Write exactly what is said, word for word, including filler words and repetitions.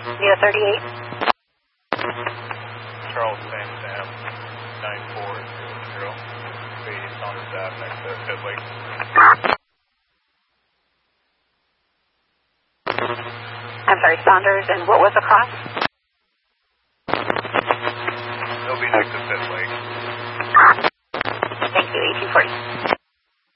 Neo thirty-eight. Charles Van Dam, nine four zero zero. eighty Saunders Ave next to Pit Lake. I'm sorry, Saunders, and what was the cross? It'll be next to Pit Lake.